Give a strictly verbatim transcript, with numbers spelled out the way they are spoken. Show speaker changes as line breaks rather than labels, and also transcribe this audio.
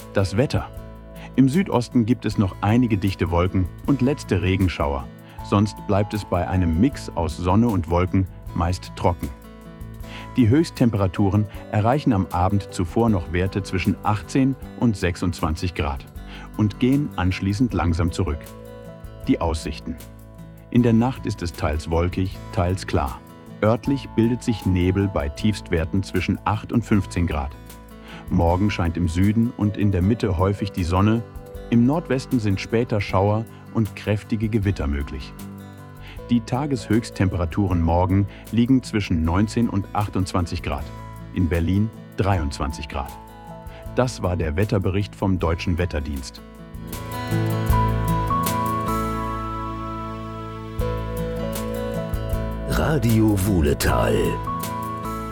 Das Wetter. Im Südosten gibt es noch einige dichte Wolken und letzte Regenschauer. Sonst bleibt es bei einem Mix aus Sonne und Wolken, meist trocken. Die Höchsttemperaturen erreichen am Abend zuvor noch Werte zwischen achtzehn und sechsundzwanzig Grad und gehen anschließend langsam zurück. Die Aussichten. In der Nacht ist es teils wolkig, teils klar. Örtlich bildet sich Nebel bei Tiefstwerten zwischen acht und fünfzehn Grad. Morgen scheint im Süden und in der Mitte häufig die Sonne. Im Nordwesten sind später Schauer und kräftige Gewitter möglich. Die Tageshöchsttemperaturen morgen liegen zwischen neunzehn und achtundzwanzig Grad. In Berlin dreiundzwanzig Grad. Das war der Wetterbericht vom Deutschen Wetterdienst.
Radio Wuhletal.